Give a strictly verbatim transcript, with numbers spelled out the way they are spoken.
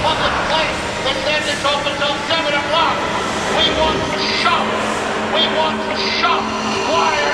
public place that says it's open till seven o'clock. We want to shop. We want to shop. Why